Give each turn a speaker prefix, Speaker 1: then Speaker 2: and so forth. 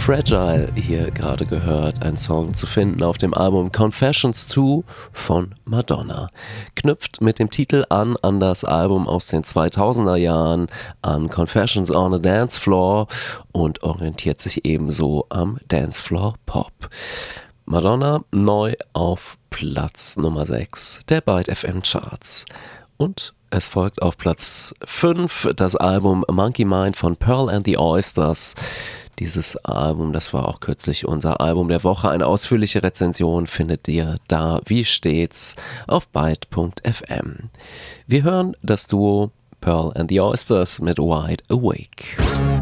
Speaker 1: Fragile hier gerade gehört, ein Song zu finden auf dem Album Confessions 2 von Madonna. Knüpft mit dem Titel an das Album aus den 2000er Jahren, an Confessions on a Dance Floor und orientiert sich ebenso am Dancefloor Pop. Madonna neu auf Platz Nummer 6 der Byte FM Charts. Und es folgt auf Platz 5 das Album Monkey Mind von Pearl and the Oysters. Dieses Album, das war auch kürzlich unser Album der Woche. Eine ausführliche Rezension findet ihr da wie stets auf byte.fm. Wir hören das Duo Pearl and the Oysters mit Wide Awake.